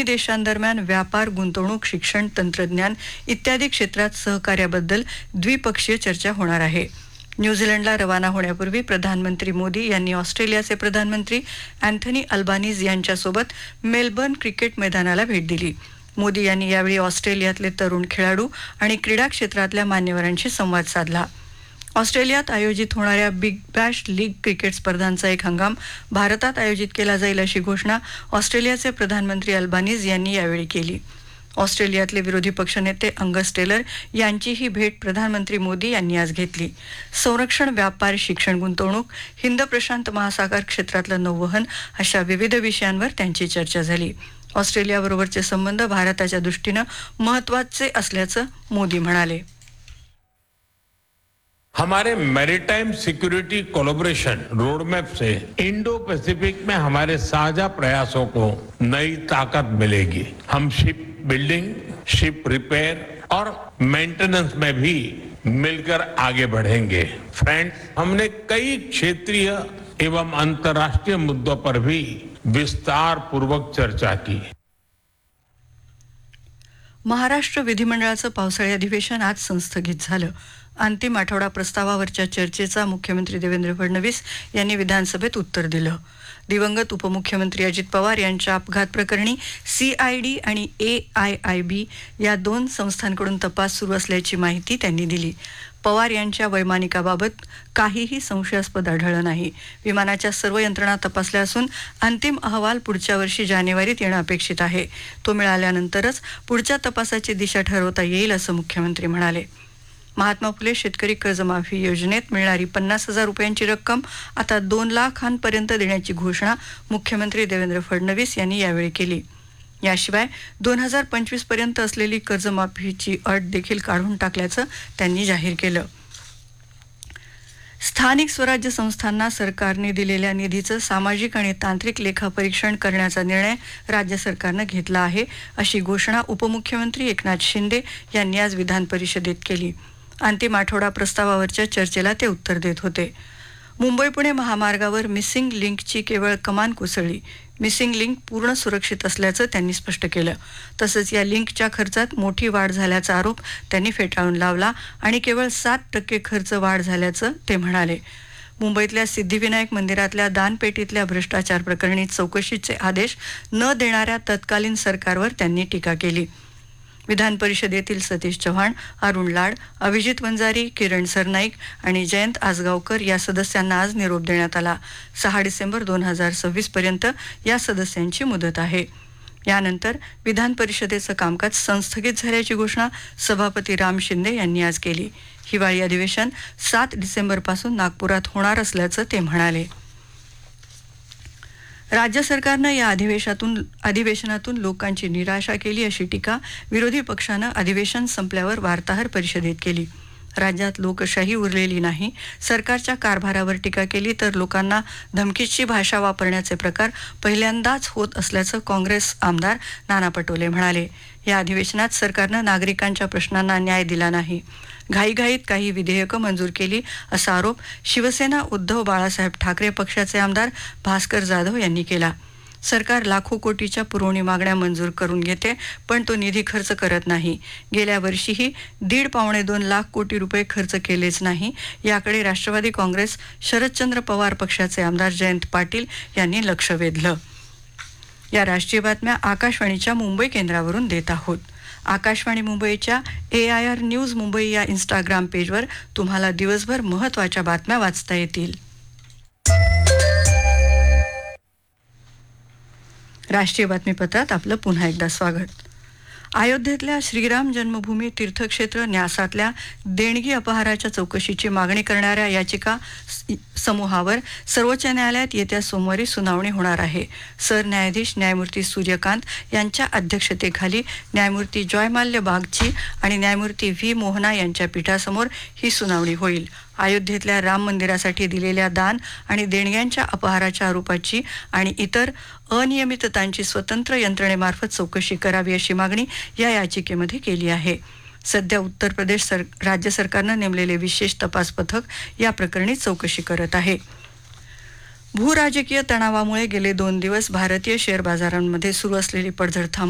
दोन्ही देशांदरम्यान व्यापार, गुंतवणूक, शिक्षण, तंत्रज्ञान इत्यादी क्षेत्रात सहकार्याबद्दल द्विपक्षीय चर्चा होणार आहे. न्यूझीलंडला रवाना होण्यापूर्वी प्रधानमंत्री मोदी यांनी ऑस्ट्रेलियाचे प्रधानमंत्री अँथनी अल्बानीज यांच्यासोबत मेलबर्न क्रिकेट मैदानाला भेट दिली. मोदी यांनी यावेळी ऑस्ट्रेलियातले तरुण खेळाडू आणि क्रीडा क्षेत्रातल्या मान्यवरांशी संवाद साधला. ऑस्ट्रेलियात आयोजित होणाऱ्या बिग बॅश लीग क्रिकेट स्पर्धांचा एक हंगाम भारतात आयोजित केला जाईल अशी घोषणा ऑस्ट्रेलियाचे प्रधानमंत्री अल्बानीज यांनी यावेळी केली. ऑस्ट्रेलियातले विरोधी पक्षनेते अंगस टेलर यांचीही भेट प्रधानमंत्री मोदी यांनी आज घेतली. संरक्षण, व्यापार, शिक्षण, गुंतवणूक, हिंद प्रशांत महासागर क्षेत्रातलं नौवहन अशा विविध विषयांवर त्यांची चर्चा झाली. ऑस्ट्रेलियाबरोबरचे संबंध भारताच्या दृष्टीनं महत्त्वाचे असल्याचं मोदी म्हणाले. हमारे मैरीटाइम सिक्योरिटी कोलैबोरेशन रोडमैप से इंडो पैसिफिक में हमारे साझा प्रयासों को नई ताकत मिलेगी. हम शिप बिल्डिंग, शिप रिपेयर और मेंटेनेंस में भी मिलकर आगे बढ़ेंगे. फ्रेंड्स, हमने कई क्षेत्रीय एवं अंतर्राष्ट्रीय मुद्दों पर भी विस्तार पूर्वक चर्चा की. महाराष्ट्र विधिमंडळाचं पावसाळी अधिवेशन आज संस्थगित झालं. अंतिम आठवडा प्रस्तावावरच्या चर्चेचा मुख्यमंत्री देवेंद्र फडणवीस यांनी विधानसभेत उत्तर दिलं. दिवंगत उपमुख्यमंत्री अजित पवार यांच्या अपघात प्रकरणी CID आणि AIIB या दोन संस्थांकडून तपास सुरू असल्याची माहिती त्यांनी दिली. पवार यांच्या वैमानिकाबाबत काहीही संशयास्पद आढळलं नाही. विमानाच्या सर्व यंत्रणा तपासल्या असून अंतिम अहवाल पुढच्या वर्षी जानेवारीत येणं अपेक्षित आहे. तो मिळाल्यानंतरच पुढच्या तपासाची दिशा ठरवता येईल असं मुख्यमंत्री म्हणाले. महात्मा फुले शेतकरी कर्जमाफी योजनेत मिळणारी 50,000 रुपयांची रक्कम आता 2 लाखांपर्यंत देण्याची घोषणा मुख्यमंत्री देवेंद्र फडणवीस यांनी यावेळी केली. याशिवाय 2025 पर्यंत असलेली कर्जमाफीची अट देखील काढून टाकल्याचं त्यांनी जाहीर केलं. स्थानिक स्वराज्य संस्थांना सरकारने दिलेल्या निधीचं सामाजिक आणि तांत्रिक लेखापरीक्षण करण्याचा निर्णय राज्य सरकारनं घेतला आहे अशी घोषणा उपमुख्यमंत्री एकनाथ शिंदे यांनी आज विधान परिषदेत केली. अंतिम आठवडा प्रस्तावावरच्या चर्चेला ते उत्तर देत होते. मुंबई-पुणे महामार्गावर मिसिंग लिंकची केवळ कमान कोसळली. मिसिंग लिंक पूर्ण सुरक्षित असल्याचं त्यांनी स्पष्ट केलं. तसंच या लिंकच्या खर्चात मोठी वाढ झाल्याचा आरोप त्यांनी फेटाळून लावला आणि केवळ 7% खर्च वाढ झाल्याचं ते म्हणाले. मुंबईतल्या सिद्धिविनायक मंदिरातल्या दानपेटीतल्या भ्रष्टाचार प्रकरणी चौकशीचे आदेश न देणाऱ्या तत्कालीन सरकारवर त्यांनी टीका केली. विधान परिषदेतील सतीश चव्हाण, अरुण लाड, अभिजित वंजारी, किरण सरनाईक आणि जयंत आसगावकर या सदस्यांना आज निरोप देण्यात आला. 6 डिसेंबर 2026 पर्यंत या सदस्यांची मुदत आहे. यानंतर विधान परिषदेचं कामकाज संस्थगित झाल्याची घोषणा सभापती राम शिंदे यांनी आज केली. हिवाळी अधिवेशन 7 डिसेंबरपासून नागपुरात होणार असल्याचं ते म्हणाले. राज्य सरकारनं या अधिवेशनातून लोकांची निराशा केली अशी टीका विरोधी पक्षानं अधिवेशन संपल्यावर वार्ताहर परिषदेत केली. राज्यात लोकशाही उरलेली नाही, सरकारच्या कारभारावर टीका केली तर लोकांना धमकीची भाषा वापरण्याचे प्रकार पहिल्यांदाच होत असल्याचं काँग्रेस आमदार नाना पटोले म्हणाले. या अधिवेशनात सरकारनं नागरिकांच्या प्रश्नांना न्याय दिला नाही, घाईघाईत काही विधेयकं मंजूर केली असा आरोप शिवसेना उद्धव बाळासाहेब ठाकरे पक्षाचे आमदार भास्कर जाधव यांनी केला. सरकार लाखो कोटीच्या पुरवणी मागण्या मंजूर करून घेते पण तो निधी खर्च करत नाही. गेल्या वर्षीही 1.5-2 लाख कोटी रुपये खर्च केलेच नाही. याकडे राष्ट्रवादी काँग्रेस शरदचंद्र पवार पक्षाचे आमदार जयंत पाटील यांनी लक्ष वेधलं. या राष्ट्रीय बातम्या आकाशवाणीच्या मुंबई केंद्रावरून देत आहोत. आकाशवाणी मुंबईच्या AIR न्यूज मुंबई या इंस्टाग्राम पेजवर तुम्हाला दिवसभर महत्त्वाच्या बातम्या वाचता येतील. राष्ट्रीय बातमीपत्रात आपलं पुन्हा एकदा स्वागत. अयोध्येतल्या श्रीराम जन्मभूमी तीर्थक्षेत्र न्यासातल्या देणगी अपहाराच्या चौकशीची मागणी करणाऱ्या याचिका समूहावर सर्वोच्च न्यायालयात येत्या सोमवारी सुनावणी होणार आहे. सरन्यायाधीश न्यायमूर्ती सूर्यकांत यांच्या अध्यक्षतेखाली न्यायमूर्ती जॉयमाल्य बागची आणि न्यायमूर्ती V मोहना यांच्या पीठासमोर ही सुनावणी होईल. अयोध्येतल्या राम मंदिरासाठी दिलेल्या दान आणि देणग्यांच्या अपहाराच्या आरोपाची आणि इतर अनियमिततांची स्वतंत्र यंत्रणेमार्फत चौकशी करावी अशी मागणी या याचिकेमध्ये केली आहे. सध्या उत्तर प्रदेश राज्य सरकारनं नेमलेले विशेष तपास पथक या प्रकरणी चौकशी करत आहे. भूराजकीय तणावामुळे गेले 2 दिवस भारतीय शेअर बाजारांमध्ये सुरू असलेली पडझड